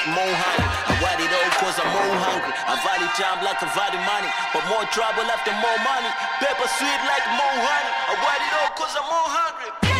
more honey. I want it all cause I'm more hungry. I value time like I value money, but more trouble after more money. Pepper sweet like more honey. I want it all cause I'm more hungry.